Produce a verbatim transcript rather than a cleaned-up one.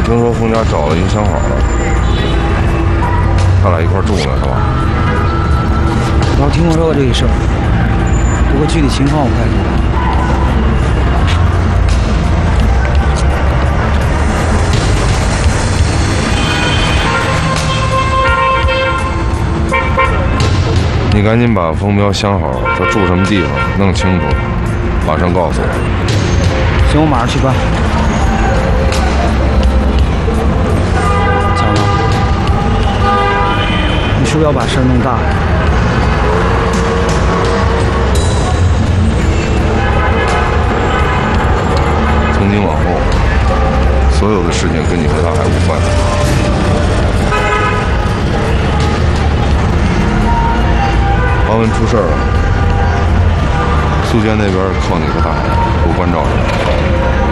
听说冯家找了一个相好的，他俩一块住呢，是吧？ 老听说过这个事儿，不过具体情况我不太知道。 你赶紧把冯彪相好他住什么地方弄清楚，马上告诉我。 行，我马上去办。小王，你是不是要把事儿弄大了？ 从今往后，所有的事情跟你和他还无关。王文出事儿了，苏娟那边靠你和他，我关照着。